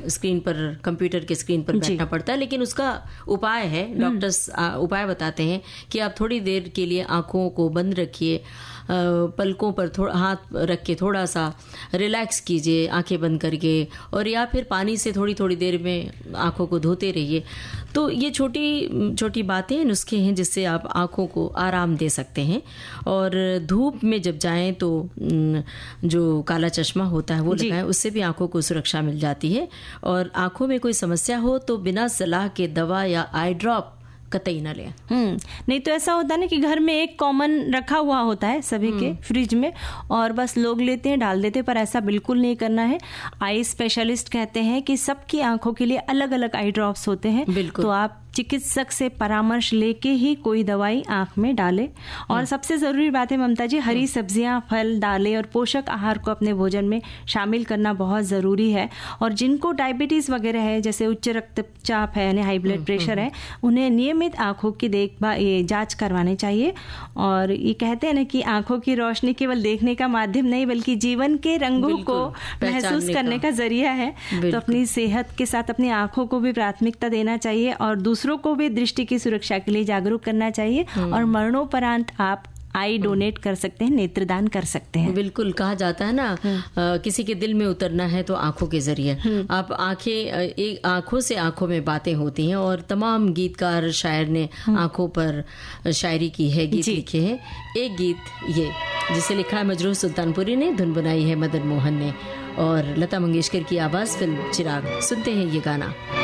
Screen पर, computer के screen पर बैठना पड़ता है, लेकिन उसका उपाय है, डॉक्टर्स उपाय बताते हैं कि आप थोड़ी देर के लिए आंखों को बंद रखिए, पलकों पर थोड़ा हाथ रख के थोड़ा सा रिलैक्स कीजिए आंखें बंद करके, और या फिर पानी से थोड़ी थोड़ी देर में आंखों को धोते रहिए। तो ये छोटी छोटी बातें, नुस्खे हैं जिससे आप आंखों को आराम दे सकते हैं। और धूप में जब जाएं तो जो काला चश्मा होता है वो लगाएं, उससे भी आंखों को सुरक्षा मिल जाती है। और आंखों में कोई समस्या हो तो बिना सलाह के दवा या आई ड्रॉप कतई ना लें। नहीं तो ऐसा होता है ना कि घर में एक कॉमन रखा हुआ होता है सभी के फ्रिज में, और बस लोग लेते हैं डाल देते हैं, पर ऐसा बिल्कुल नहीं करना है। आई स्पेशलिस्ट कहते हैं कि सबकी आंखों के लिए अलग अलग आई ड्रॉप्स होते हैं, तो आप चिकित्सक से परामर्श लेके ही कोई दवाई आंख में डालें। और सबसे जरूरी बात है ममता जी, हरी सब्जियां, फल, दालें और पोषक आहार को अपने भोजन में शामिल करना बहुत जरूरी है। और जिनको डायबिटीज वगैरह है, जैसे उच्च रक्तचाप है यानी हाई ब्लड प्रेशर है, उन्हें नियमित आंखों की देखभाल, ये जांच करवानी चाहिए। और ये कहते हैं ना कि आंखों की रोशनी केवल देखने का माध्यम नहीं बल्कि जीवन के रंगों को महसूस करने का जरिया है। तो अपनी सेहत के साथ अपनी आंखों को भी प्राथमिकता देना चाहिए और दूसरों को भी दृष्टि की सुरक्षा के लिए जागरूक करना चाहिए। और मरणोपरांत आप आई डोनेट कर सकते हैं, नेत्रदान कर सकते हैं। बिल्कुल, कहा जाता है ना किसी के दिल में उतरना है तो आंखों के जरिए। आप आंखों से आंखों में बातें होती हैं, और तमाम गीतकार शायर ने आंखों पर शायरी की है, गीत लिखे हैं। एक गीत ये जिसे लिखा है मजरूह सुल्तानपुरी ने, धुन बनाई है मदन मोहन ने, और लता मंगेशकर की आवाज, फिल्म चिराग। सुनते हैं ये गाना।